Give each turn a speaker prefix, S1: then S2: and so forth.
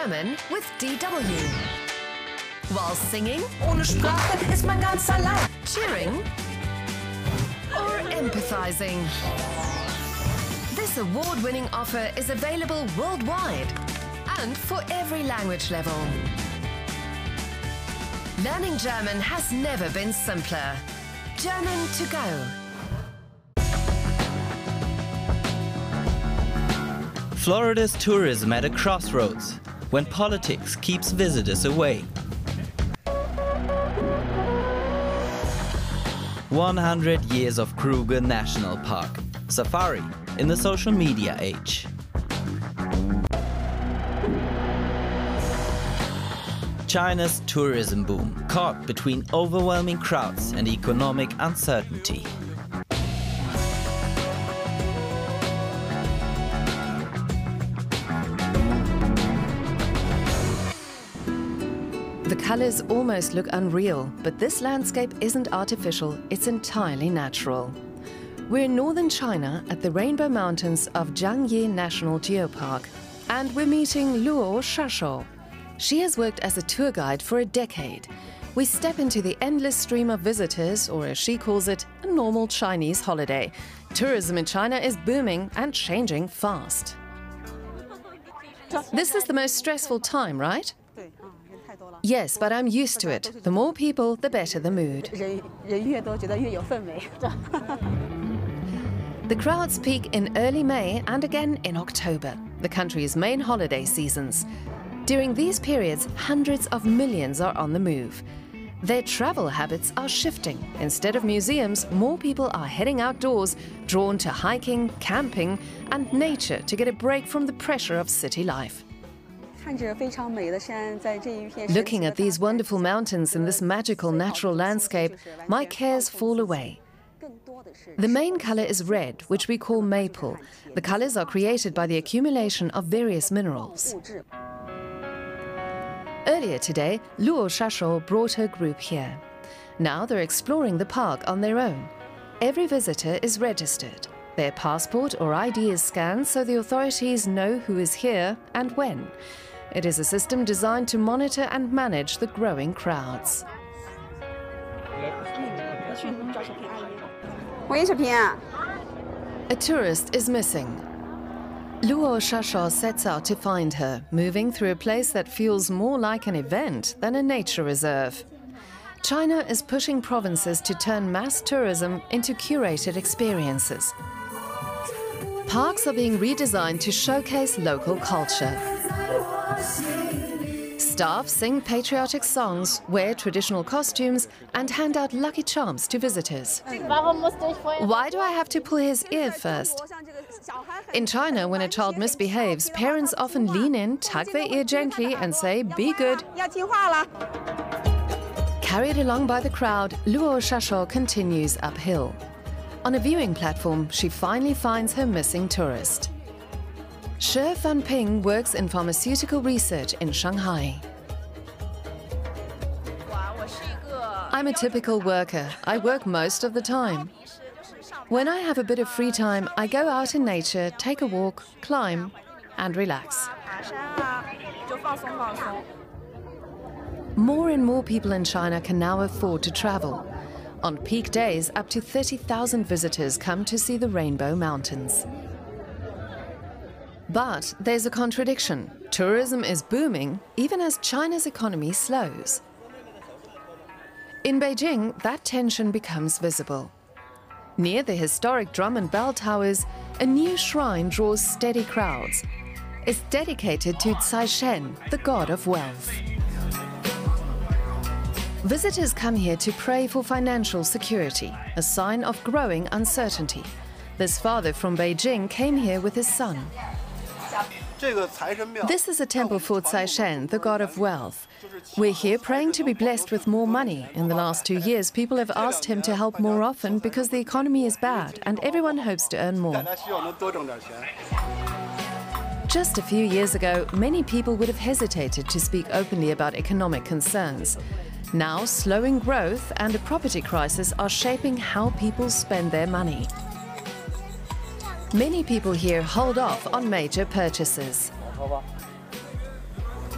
S1: German with DW. While singing,
S2: Ohne Sprache ist man ganz allein.
S1: cheering, or empathizing. This award-winning offer is available worldwide and for every language level. Learning German has never been simpler. German to go.
S3: Florida's tourism at a crossroads when politics keeps visitors away. 100 years of Kruger National Park. Safari in the social media age. China's tourism boom caught between overwhelming crowds and economic uncertainty.
S1: The colors almost look unreal, but this landscape isn't artificial, it's entirely natural. We're in northern China at the Rainbow Mountains of Jiangye National Geopark, and we're meeting Luo Shashou. She has worked as a tour guide for a decade. We step into the endless stream of visitors, or as she calls it, a normal Chinese holiday. Tourism in China is booming and changing fast. This is the most stressful time, right? Yes, but I'm used to it. The more people, the better the mood. The crowds peak in early May and again in October, the country's main holiday seasons. During these periods, hundreds of millions are on the move. Their travel habits are shifting. Instead of museums, more people are heading outdoors, drawn to hiking, camping, and nature to get a break from the pressure of city life. Looking at these wonderful mountains in this magical natural landscape, my cares fall away. The main color is red, which we call maple. The colors are created by the accumulation of various minerals. Earlier today, Luo Shashou brought her group here. Now they're exploring the park on their own. Every visitor is registered. Their passport or ID is scanned so the authorities know who is here and when. It is a system designed to monitor and manage the growing crowds. A tourist is missing. Luo Shashou sets out to find her, moving through a place that feels more like an event than a nature reserve. China is pushing provinces to turn mass tourism into curated experiences. Parks are being redesigned to showcase local culture. Staff sing patriotic songs, wear traditional costumes, and hand out lucky charms to visitors. Why do I have to pull his ear first? In China, when a child misbehaves, parents often lean in, tug their ear gently, and say, "Be good." Carried along by the crowd, Luo Shashou continues uphill. On a viewing platform, she finally finds her missing tourist. Shi Fanping works in pharmaceutical research in Shanghai. I'm a typical worker. I work most of the time. When I have a bit of free time, I go out in nature, take a walk, climb, and relax. More and more people in China can now afford to travel. On peak days, up to 30,000 visitors come to see the Rainbow Mountains. But there's a contradiction. Tourism is booming, even as China's economy slows. In Beijing, that tension becomes visible. Near the historic drum and bell towers, a new shrine draws steady crowds. It's dedicated to Caishen, the god of wealth. Visitors come here to pray for financial security, a sign of growing uncertainty. This father from Beijing came here with his son. This is a temple for Caishen, the god of wealth. We're here praying to be blessed with more money. In the last 2 years, people have asked him to help more often because the economy is bad and everyone hopes to earn more. Just a few years ago, many people would have hesitated to speak openly about economic concerns. Now, slowing growth and a property crisis are shaping how people spend their money. Many people here hold off on major purchases.